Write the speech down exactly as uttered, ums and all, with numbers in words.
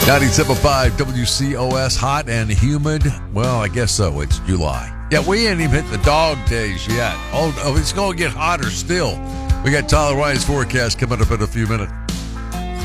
ninety-seven point five W C O S, hot and humid. Well, I guess so. It's July. Yeah, we ain't even hit the dog days yet. Oh, oh it's going to get hotter still. We got Tyler Ryan's forecast coming up in a few minutes.